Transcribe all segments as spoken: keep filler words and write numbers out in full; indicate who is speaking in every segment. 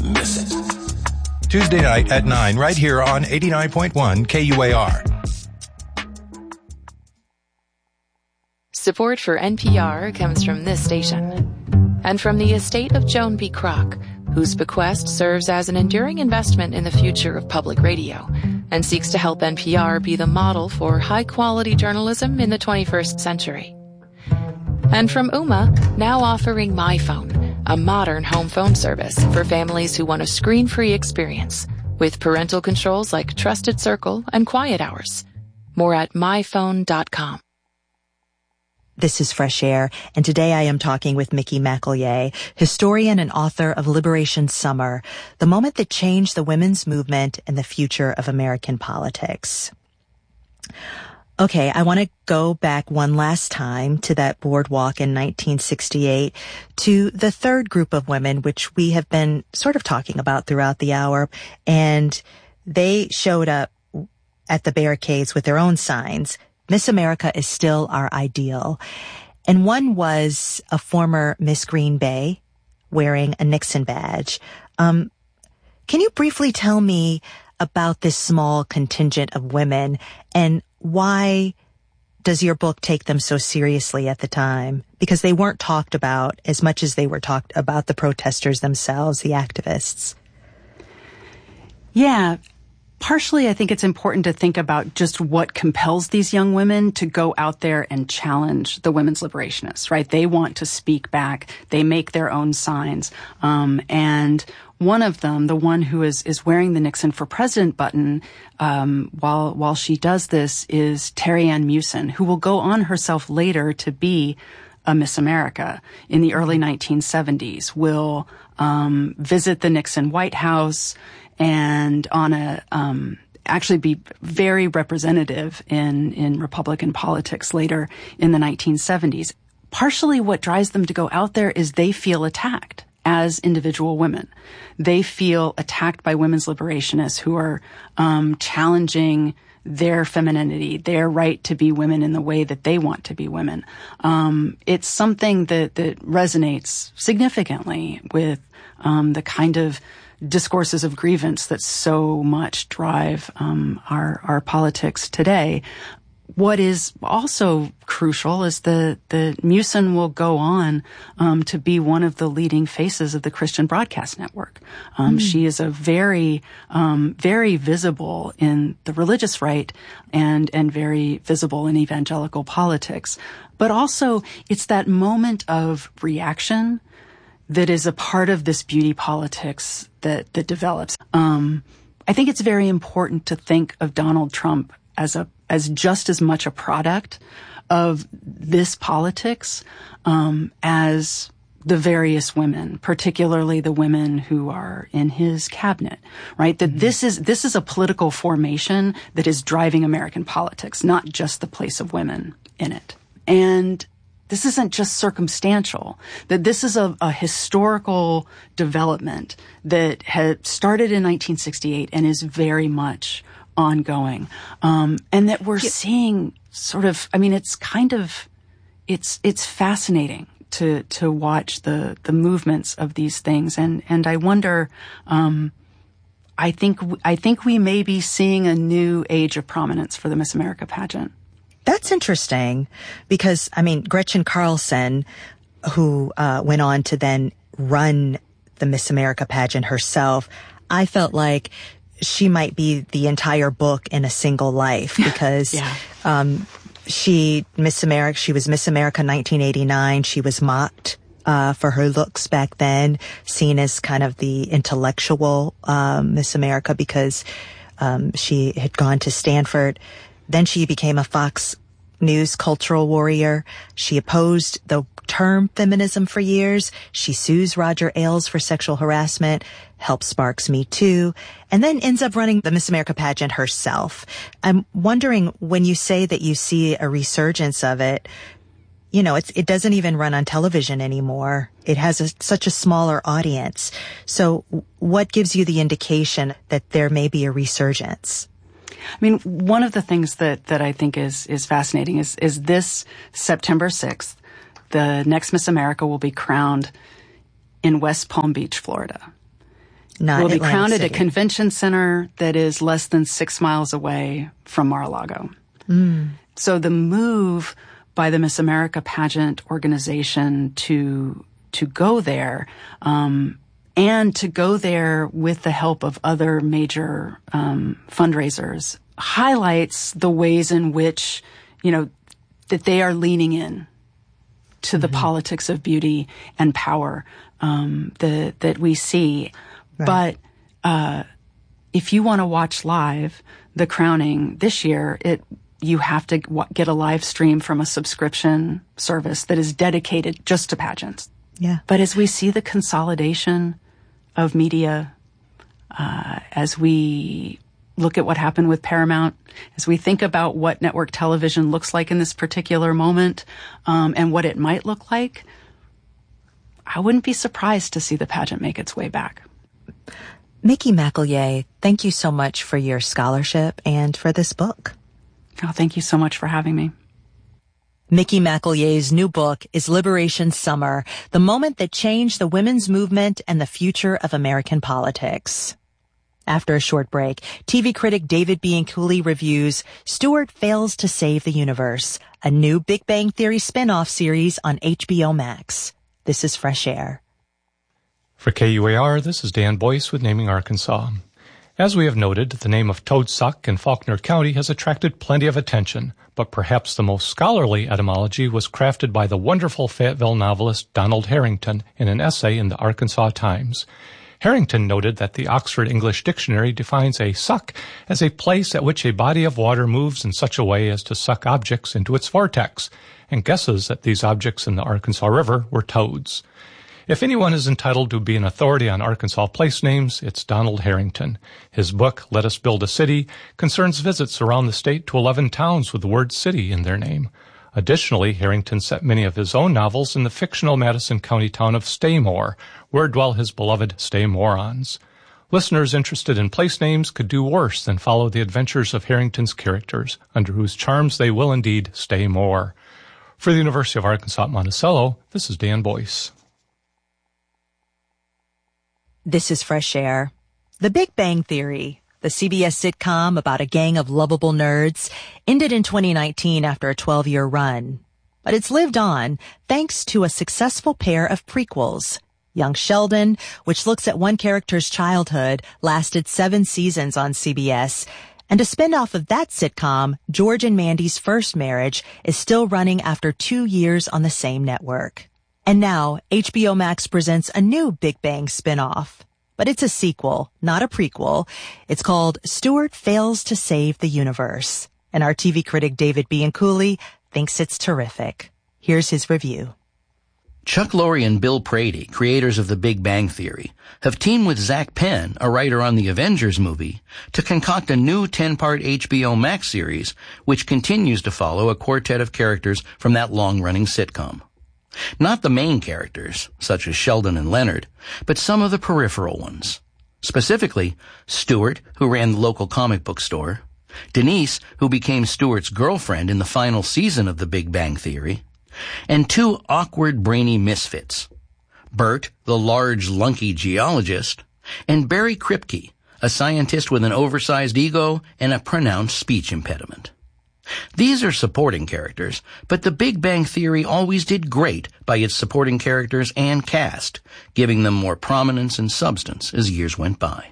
Speaker 1: miss it.
Speaker 2: Tuesday night at nine, right here on eighty-nine point one K U A R.
Speaker 3: Support for N P R comes from this station and from the estate of Joan B. Kroc, whose bequest serves as an enduring investment in the future of public radio and seeks to help N P R be the model for high-quality journalism in the twenty-first century. And from Ooma, now offering MyPhone, a modern home phone service for families who want a screen-free experience with parental controls like Trusted Circle and Quiet Hours. More at my phone dot com.
Speaker 4: This is Fresh Air, and today I am talking with Mickey McEllier, historian and author of Liberation Summer, the moment that changed the women's movement and the future of American politics. Okay, I want to go back one last time to that boardwalk in nineteen sixty-eight to the third group of women, which we have been sort of talking about throughout the hour, and they showed up at the barricades with their own signs. Miss America is still our ideal. And one was a former Miss Green Bay wearing a Nixon badge. Um, can you briefly tell me about this small contingent of women and why does your book take them so seriously at the time? Because they weren't talked about as much as they were talked about the protesters themselves, the activists.
Speaker 5: Yeah. Partially, I think it's important to think about just what compels these young women to go out there and challenge the women's liberationists, right? They want to speak back. They make their own signs. Um, and one of them, the one who is, is wearing the Nixon for President button, um, while, while she does this is Terry Ann Mewson, who will go on herself later to be a Miss America in the early nineteen seventies, will, um, visit the Nixon White House and on a, um, actually be very representative in, in Republican politics later in the nineteen seventies. Partially what drives them to go out there is they feel attacked as individual women. They feel attacked by women's liberationists who are, um, challenging their femininity, their right to be women in the way that they want to be women. Um, it's something that, that resonates significantly with, um, the kind of discourses of grievance that so much drive um, our our politics today. What is also crucial is that the Mewson will go on um, to be one of the leading faces of the Christian Broadcast Network. Um, mm. She is a very, um, very visible in the religious right and and very visible in evangelical politics. But also, it's that moment of reaction that is a part of this beauty politics that, that develops. Um, I think it's very important to think of Donald Trump as a, as just as much a product of this politics, um, as the various women, particularly the women who are in his cabinet, right? That mm-hmm. this is, this is a political formation that is driving American politics, not just the place of women in it. And this isn't just circumstantial, that this is a, a historical development that had started in nineteen sixty-eight and is very much ongoing. Um, and that we're yeah. seeing sort of, I mean, it's kind of, it's, it's fascinating to, to watch the, the movements of these things. And, and I wonder, um, I think, I think we may be seeing a new age of prominence for the Miss America pageant.
Speaker 4: That's interesting because, I mean, Gretchen Carlson, who uh, went on to then run the Miss America pageant herself, I felt like she might be the entire book in a single life because yeah. um, she, Miss America, she was Miss America nineteen eighty-nine. She was mocked uh, for her looks back then, seen as kind of the intellectual um, Miss America because um, she had gone to Stanford. Then she became a Fox News cultural warrior. She opposed the term feminism for years. She sues Roger Ailes for sexual harassment, helps sparks Me Too, and then ends up running the Miss America pageant herself. I'm wondering, when you say that you see a resurgence of it, you know, it's, it doesn't even run on television anymore. It has a, such a smaller audience. So what gives you the indication that there may be a resurgence?
Speaker 5: I mean, one of the things that, that I think is, is fascinating is, is this September sixth, the next Miss America will be crowned in West Palm Beach, Florida.
Speaker 4: not
Speaker 5: will be
Speaker 4: Atlantic
Speaker 5: crowned
Speaker 4: City.
Speaker 5: at a convention center that is less than six miles away from Mar-a-Lago.
Speaker 4: Mm.
Speaker 5: So the move by the Miss America pageant organization to to go there, um, and to go there with the help of other major um, fundraisers, highlights the ways in which, you know, that they are leaning in to mm-hmm. the politics of beauty and power um, the, that we see. Right. But uh, if you want to watch live the crowning this year, it you have to w- get a live stream from a subscription service that is dedicated just to pageants.
Speaker 4: Yeah.
Speaker 5: But as we see the consolidation of media, uh, as we look at what happened with Paramount, as we think about what network television looks like in this particular moment, um, and what it might look like, I wouldn't be surprised to see the pageant make its way back.
Speaker 4: Mickey McEllier, thank you so much for your scholarship and for this book.
Speaker 5: Oh, thank you so much for having me.
Speaker 4: Mickey McEllier's new book is Liberation Summer, the moment that changed the women's movement and the future of American politics. After a short break, T V critic David Bianculli reviews Stewart Fails to Save the Universe, a new Big Bang Theory spin-off series on H B O Max. This is Fresh Air.
Speaker 1: For K U A R, this is Dan Boyce with Naming Arkansas. As we have noted, the name of Toad Suck in Faulkner County has attracted plenty of attention, but perhaps the most scholarly etymology was crafted by the wonderful Fayetteville novelist Donald Harrington in an essay in the Arkansas Times. Harrington noted that the Oxford English Dictionary defines a suck as a place at which a body of water moves in such a way as to suck objects into its vortex, and guesses that these objects in the Arkansas River were toads. If anyone is entitled to be an authority on Arkansas place names, it's Donald Harrington. His book, Let Us Build a City, concerns visits around the state to eleven towns with the word city in their name. Additionally, Harrington set many of his own novels in the fictional Madison County town of Staymore, where dwell his beloved Staymorons. Listeners interested in place names could do worse than follow the adventures of Harrington's characters, under whose charms they will indeed stay more. For the University of Arkansas at Monticello, this is Dan Boyce.
Speaker 4: This is Fresh Air. The Big Bang Theory, the C B S sitcom about a gang of lovable nerds, ended in twenty nineteen after a twelve-year run. But it's lived on thanks to a successful pair of prequels. Young Sheldon, which looks at one character's childhood, lasted seven seasons on C B S. And a spinoff of that sitcom, George and Mandy's First Marriage, is still running after two years on the same network. And now, H B O Max presents a new Big Bang spinoff. But it's a sequel, not a prequel. It's called Stewart Fails to Save the Universe. And our T V critic David Bianculli thinks it's terrific. Here's his review.
Speaker 6: Chuck Lorre and Bill Prady, creators of The Big Bang Theory, have teamed with Zach Penn, a writer on the Avengers movie, to concoct a new ten-part H B O Max series which continues to follow a quartet of characters from that long-running sitcom. Not the main characters, such as Sheldon and Leonard, but some of the peripheral ones. Specifically, Stewart, who ran the local comic book store, Denise, who became Stewart's girlfriend in the final season of The Big Bang Theory, and two awkward, brainy misfits, Bert, the large, lunky geologist, and Barry Kripke, a scientist with an oversized ego and a pronounced speech impediment. These are supporting characters, but The Big Bang Theory always did great by its supporting characters and cast, giving them more prominence and substance as years went by.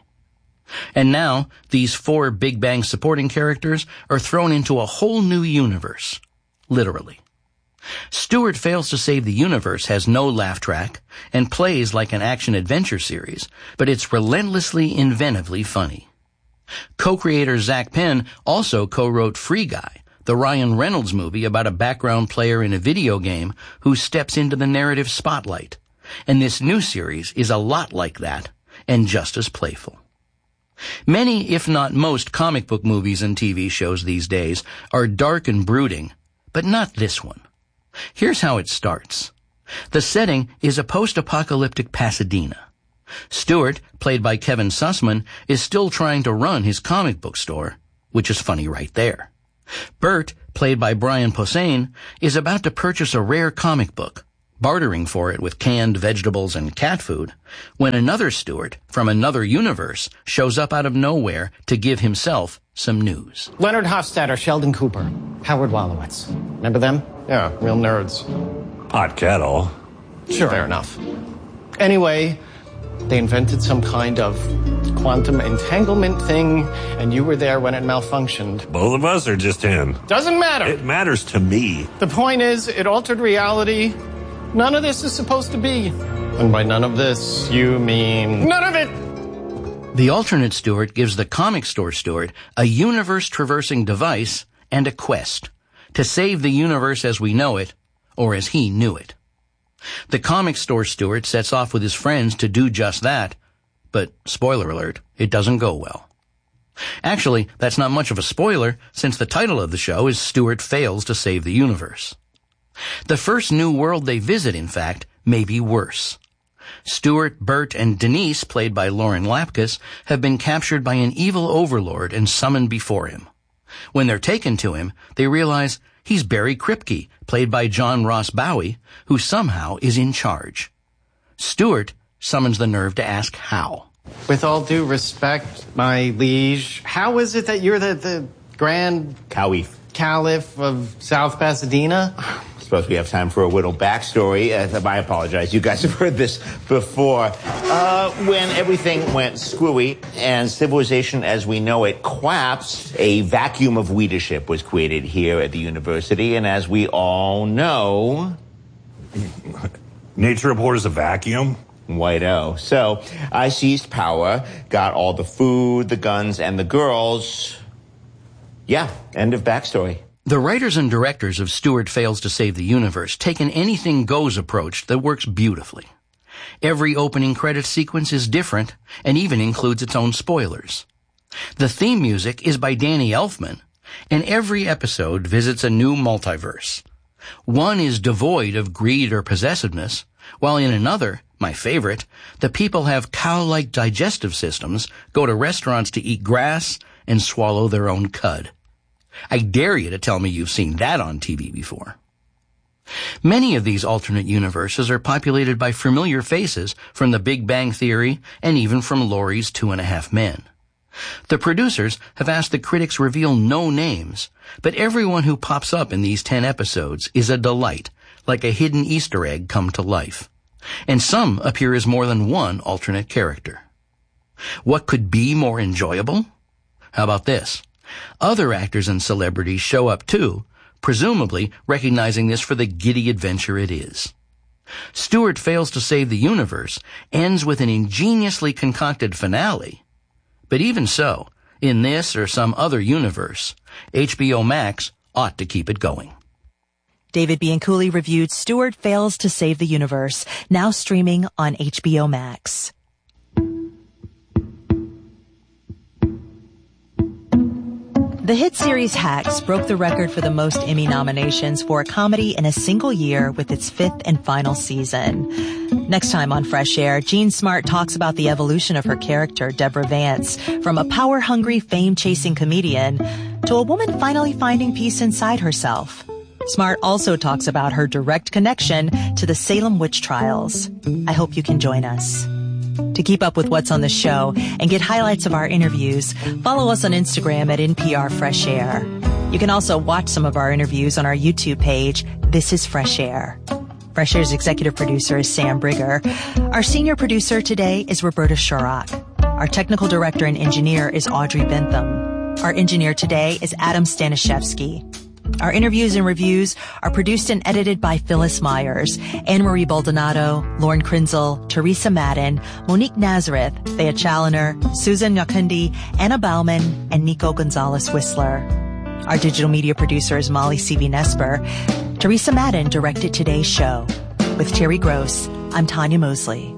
Speaker 6: And now, these four Big Bang supporting characters are thrown into a whole new universe. Literally. Stewart Fails to Save the Universe has no laugh track and plays like an action-adventure series, but it's relentlessly inventively funny. Co-creator Zach Penn also co-wrote Free Guy, the Ryan Reynolds movie about a background player in a video game who steps into the narrative spotlight. And this new series is a lot like that, and just as playful. Many, if not most, comic book movies and T V shows these days are dark and brooding, but not this one. Here's how it starts. The setting is a post-apocalyptic Pasadena. Stewart, played by Kevin Sussman, is still trying to run his comic book store, which is funny right there. Bert, played by Brian Posehn, is about to purchase a rare comic book, bartering for it with canned vegetables and cat food, when another Stewart from another universe shows up out of nowhere to give himself some news.
Speaker 7: Leonard Hofstadter, Sheldon Cooper, Howard Wolowitz. Remember them? Yeah, real nerds.
Speaker 8: Hot kettle.
Speaker 7: Sure. Fair enough. Anyway, they invented some kind of quantum entanglement thing, and you were there when it malfunctioned.
Speaker 8: Both of us or just him?
Speaker 7: Doesn't matter.
Speaker 8: It matters to me.
Speaker 7: The point is, it altered reality. None of this is supposed to be. And by none of this, you mean none of it!
Speaker 6: The alternate Stewart gives the comic store Stewart a universe-traversing device and a quest to save the universe as we know it, or as he knew it. The comic store Stewart sets off with his friends to do just that, but, spoiler alert, it doesn't go well. Actually, that's not much of a spoiler, since the title of the show is Stewart Fails to Save the Universe. The first new world they visit, in fact, may be worse. Stewart, Bert, and Denise, played by Lauren Lapkus, have been captured by an evil overlord and summoned before him. When they're taken to him, they realize he's Barry Kripke, played by John Ross Bowie, who somehow is in charge. Stewart summons the nerve to ask how.
Speaker 7: With all due respect, my liege, how is it that you're the, the Grand
Speaker 9: Caliph.
Speaker 7: Caliph of South Pasadena?
Speaker 9: Suppose we have time for a little backstory. Uh, I apologize. You guys have heard this before. Uh, when everything went screwy and civilization as we know it collapsed, a vacuum of leadership was created here at the university. And as we all know...
Speaker 8: Nature abhors a vacuum?
Speaker 9: White-o. So I seized power, got all the food, the guns, and the girls. Yeah, end of backstory.
Speaker 6: The writers and directors of Stewart Fails to Save the Universe take an anything-goes approach that works beautifully. Every opening credits sequence is different and even includes its own spoilers. The theme music is by Danny Elfman, and every episode visits a new multiverse. One is devoid of greed or possessiveness, while in another, my favorite, the people have cow-like digestive systems, go to restaurants to eat grass, and swallow their own cud. I dare you to tell me you've seen that on T V before. Many of these alternate universes are populated by familiar faces from The Big Bang Theory and even from Laurie's Two and a Half Men. The producers have asked the critics reveal no names, but everyone who pops up in these ten episodes is a delight, like a hidden Easter egg come to life. And some appear as more than one alternate character. What could be more enjoyable? How about this? Other actors and celebrities show up too, presumably recognizing this for the giddy adventure it is. Stewart Fails to Save the Universe ends with an ingeniously concocted finale. But even so, in this or some other universe, H B O Max ought to keep it going.
Speaker 4: David Bianculli reviewed Stewart Fails to Save the Universe, now streaming on H B O Max. The hit series Hacks broke the record for the most Emmy nominations for a comedy in a single year with its fifth and final season. Next time on Fresh Air, Jean Smart talks about the evolution of her character, Deborah Vance, from a power-hungry, fame-chasing comedian to a woman finally finding peace inside herself. Smart also talks about her direct connection to the Salem witch trials. I hope you can join us. To keep up with what's on the show and get highlights of our interviews, follow us on Instagram at N P R Fresh Air. You can also watch some of our interviews on our YouTube page, This is Fresh Air. Fresh Air's executive producer is Sam Brigger. Our senior producer today is Roberta Shurrock. Our technical director and engineer is Audrey Bentham. Our engineer today is Adam Staniszewski. Our interviews and reviews are produced and edited by Phyllis Myers, Anne-Marie Baldonado, Lauren Krinzel, Teresa Madden, Monique Nazareth, Thea Challoner, Susan Nyakundi, Anna Bauman, and Nico Gonzalez-Whistler. Our digital media producer is Molly C V Nesper. Teresa Madden directed today's show. With Terry Gross, I'm Tanya Mosley.